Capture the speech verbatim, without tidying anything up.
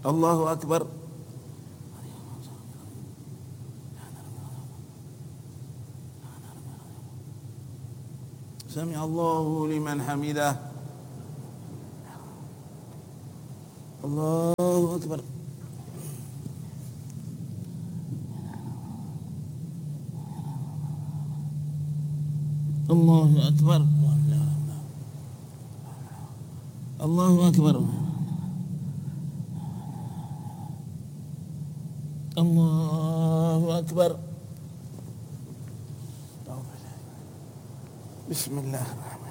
Allahu Akbar. Sami Allahu liman hamidah. Allahu Akbar. Allahu Akbar. Allahu Akbar. Allahu Akbar. Bismillah.